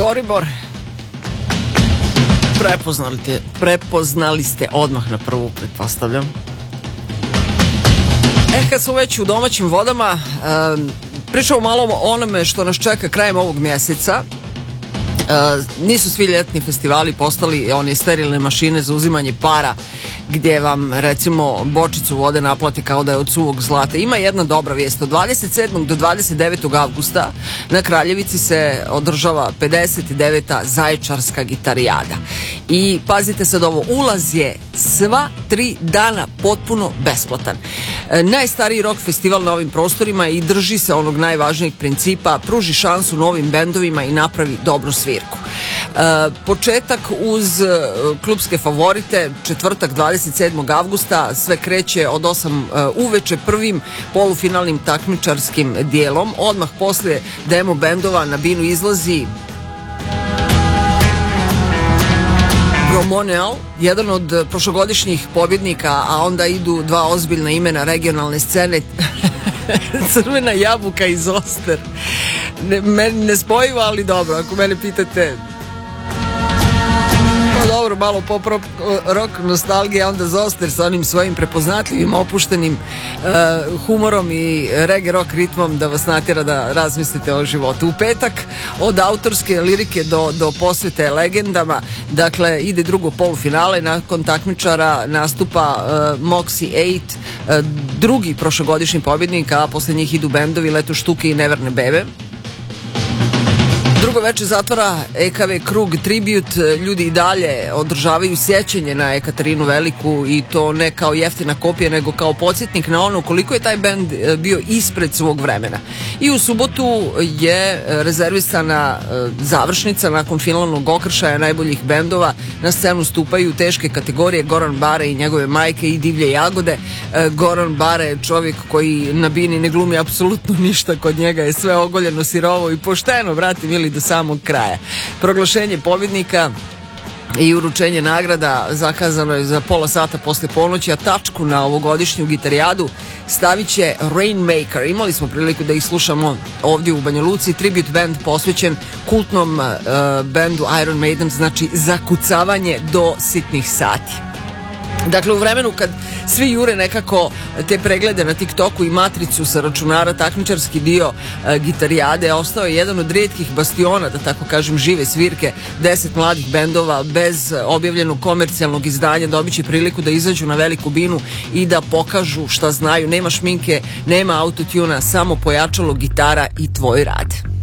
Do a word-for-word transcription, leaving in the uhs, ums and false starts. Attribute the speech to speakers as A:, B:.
A: Boribor. Prepoznali, te, prepoznali ste odmah na prvu, pretpostavljam. E, kad smo već u domaćim vodama, e, pričamo malo o onome što nas čeka krajem ovog mjeseca. E, nisu svi ljetni festivali postali one sterilne mašine za uzimanje para, gdje vam recimo bočicu vode naplati kao da je od suvog zlata. Ima jedna dobra vijest. Od dvadeset sedmog do dvadeset devetog avgusta na Kraljevici se održava pedeset deveta Zaječarska gitarijada. I pazite sad ovo, ulaz je sva tri dana potpuno besplatan. E, najstariji rock festival na ovim prostorima i drži se onog najvažnijeg principa, pruži šansu novim bendovima i napravi dobru svirku. E, početak uz klubske favorite, četvrtak dvadeset sedmog avgusta, sve kreće od osam uveče prvim polufinalnim takmičarskim dijelom. Odmah poslije demo bendova na binu izlazi Bromoneal, jedan od prošlogodišnjih pobjednika, a onda idu dva ozbiljna imena regionalne scene, Crvena jabuka i Zoster. Ne, meni ne spojivo, ali dobro, ako mene pitate, dobro, malo pop rock nostalgija, onda Zoster sa onim svojim prepoznatljivim opuštenim uh, humorom i reggae rock ritmom da vas natjera da razmislite o životu. U petak od autorske lirike do, do posvete legendama, dakle ide drugo polufinale, nakon takmičara nastupa uh, Moxie osam, uh, drugi prošlogodišnji pobjednik, a posle njih idu bendovi Leto štuke i Neverne bebe. Drugo veče zatvara E K V Krug Tribute. Ljudi i dalje održavaju sjećanje na Ekaterinu Veliku i to ne kao jeftina kopija, nego kao podsjetnik na ono koliko je taj bend bio ispred svog vremena. I u subotu je rezervisana završnica nakon finalnog okršaja najboljih bendova. Na scenu stupaju teške kategorije Goran Bare i njegove majke i Divlje jagode. Goran Bare je čovjek koji na bini ne glumi apsolutno ništa, kod njega je sve ogoljeno, sirovo i pošteno, brati mili, do samog kraja. Proglašenje pobjednika i uručenje nagrada zakazano je za pola sata posle ponoći, a tačku na ovogodišnju gitarijadu stavit će Rainmaker. Imali smo priliku da ih slušamo ovdje u Banja Luci, tribute band posvećen kultnom uh, bendu Iron Maiden, znači zakucavanje do sitnih sati. Dakle, u vremenu kad svi jure nekako te preglede na TikToku i matricu sa računara, takmičarski dio e, gitarijade ostao je jedan od rijetkih bastiona, da tako kažem, žive svirke. Deset mladih bendova bez objavljenog komercijalnog izdanja dobit će priliku da izađu na veliku binu i da pokažu šta znaju. Nema šminke, nema autotuna, samo pojačalo, gitara i tvoj rad.